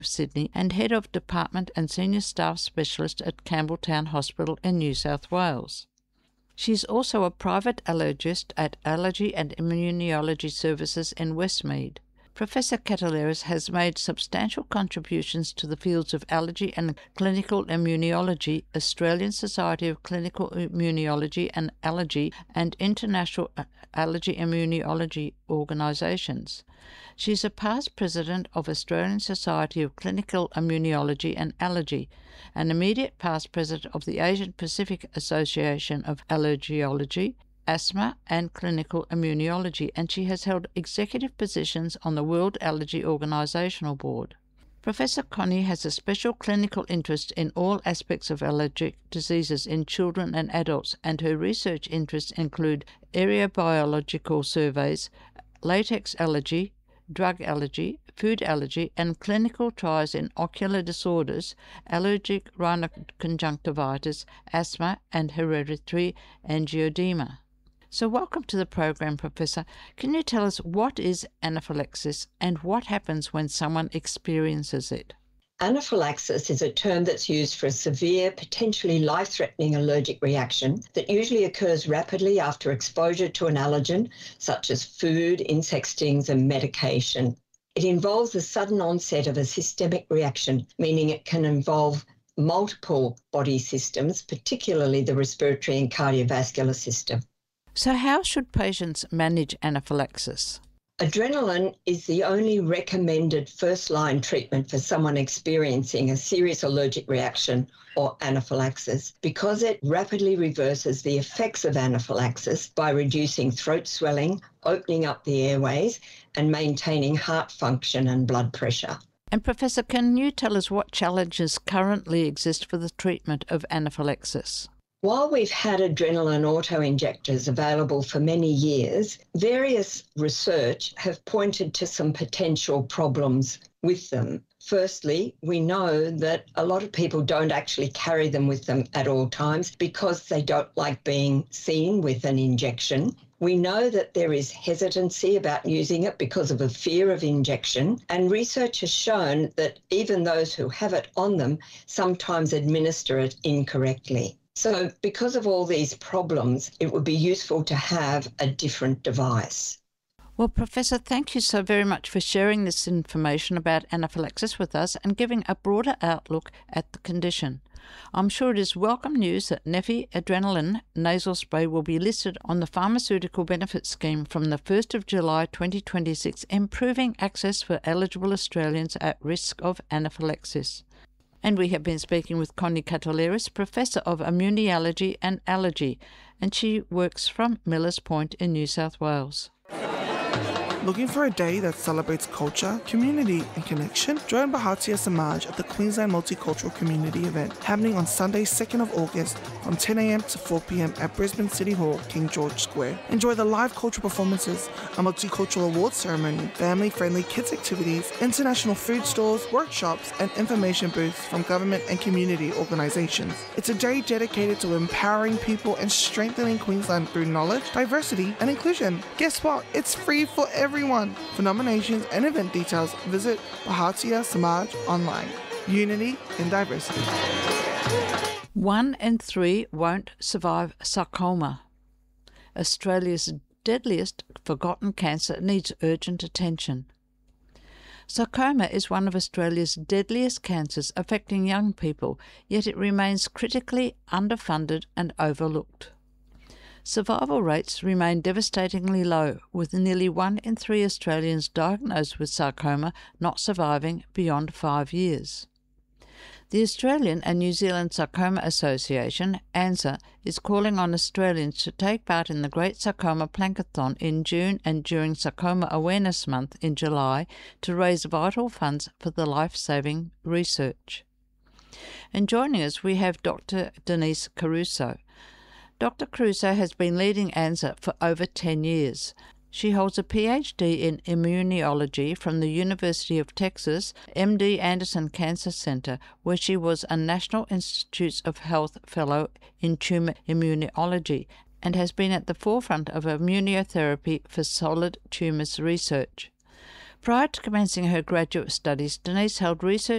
Sydney and Head of Department and Senior Staff Specialist at Campbelltown Hospital in New South Wales. She's also a private allergist at Allergy and Immunology Services in Westmead. Professor Cataleras has made substantial contributions to the fields of allergy and clinical immunology, Australian Society of Clinical Immunology and Allergy, and International Allergy Immunology organisations. She's a past president of Australian Society of Clinical Immunology and Allergy, an immediate past president of the Asian Pacific Association of Allergology, Asthma and Clinical Immunology, and she has held executive positions on the World Allergy Organisational Board. Professor Connie has a special clinical interest in all aspects of allergic diseases in children and adults, and her research interests include aerobiological surveys, latex allergy, drug allergy, food allergy, and clinical trials in ocular disorders, allergic rhinoconjunctivitis, asthma, and hereditary angioedema. So welcome to the program, Professor. Can you tell us what is anaphylaxis and what happens when someone experiences it? Anaphylaxis is a term that's used for a severe, potentially life-threatening allergic reaction that usually occurs rapidly after exposure to an allergen, such as food, insect stings, and medication. It involves the sudden onset of a systemic reaction, meaning it can involve multiple body systems, particularly the respiratory and cardiovascular system. So how should patients manage anaphylaxis? Adrenaline is the only recommended first-line treatment for someone experiencing a serious allergic reaction or anaphylaxis because it rapidly reverses the effects of anaphylaxis by reducing throat swelling, opening up the airways, and maintaining heart function and blood pressure. And Professor, can you tell us what challenges currently exist for the treatment of anaphylaxis? While we've had adrenaline auto-injectors available for many years, various research have pointed to some potential problems with them. Firstly, we know that a lot of people don't actually carry them with them at all times because they don't like being seen with an injection. We know that there is hesitancy about using it because of a fear of injection, and research has shown that even those who have it on them sometimes administer it incorrectly. So because of all these problems, it would be useful to have a different device. Well, Professor, thank you so very much for sharing this information about anaphylaxis with us and giving a broader outlook at the condition. I'm sure it is welcome news that Neffy Adrenaline nasal spray will be listed on the Pharmaceutical Benefits Scheme from the 1st of July 2026, improving access for eligible Australians at risk of anaphylaxis. And we have been speaking with Connie Cataleras, Professor of Immunology and Allergy, and she works from Millers Point in New South Wales. Looking for a day that celebrates culture, community and connection? Join Bharatiya Samaj at the Queensland Multicultural Community event happening on Sunday 2nd of August from 10 a.m. to 4 p.m. at Brisbane City Hall, King George Square. Enjoy the live cultural performances, a multicultural awards ceremony, family-friendly kids activities, international food stores, workshops and information booths from government and community organisations. It's a day dedicated to empowering people and strengthening Queensland through knowledge, diversity and inclusion. Guess what? It's free for everyone. For nominations and event details, visit Bharatiya Samaj online. Unity in diversity. 1 in 3 won't survive sarcoma. Australia's deadliest forgotten cancer needs urgent attention. Sarcoma is one of Australia's deadliest cancers affecting young people, yet it remains critically underfunded and overlooked. Survival rates remain devastatingly low, with nearly 1 in 3 Australians diagnosed with sarcoma not surviving beyond 5 years. The Australian and New Zealand Sarcoma Association, ANZA, is calling on Australians to take part in the Great Sarcoma Plankathon in June and during Sarcoma Awareness Month in July to raise vital funds for the life-saving research. And joining us, we have Dr. Denise Caruso. Dr. Caruso has been leading ANZA for over 10 years. She holds a PhD in immunology from the University of Texas MD Anderson Cancer Center, where she was a National Institutes of Health Fellow in Tumor Immunology and has been at the forefront of immunotherapy for solid tumors research. Prior to commencing her graduate studies, Denise held research